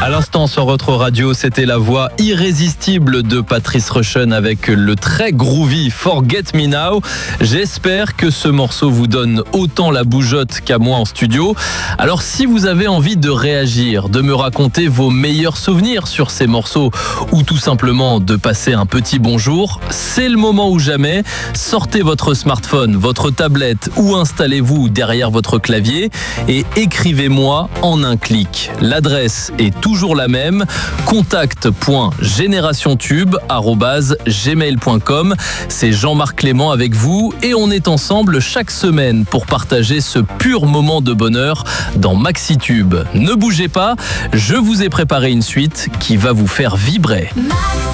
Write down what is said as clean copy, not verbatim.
À l'instant sur votre radio, c'était la voix irrésistible de Patrice Rushen avec le très groovy Forget Me Now. J'espère que ce morceau vous donne autant la bougeotte qu'à moi en studio. Alors si vous avez envie de réagir, de me raconter vos meilleurs souvenirs sur ces morceaux ou tout simplement de passer un petit bonjour, c'est le moment ou jamais. Sortez votre smartphone, votre tablette ou installez-vous derrière votre clavier et écrivez-moi en un clic. L'adresse est toujours la même, contact.generationtube@gmail.com. C'est Jean-Marc Clément avec vous et on est ensemble chaque semaine pour partager ce pur moment de bonheur dans MaxiTube. Ne bougez pas, je vous ai préparé une suite qui va vous faire vibrer.